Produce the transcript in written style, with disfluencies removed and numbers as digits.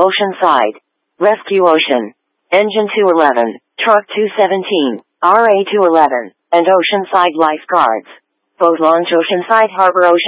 Oceanside. Rescue Ocean. Engine 211, Truck 217, RA 211, and Oceanside Lifeguards. Boat launch Oceanside Harbor. Ocean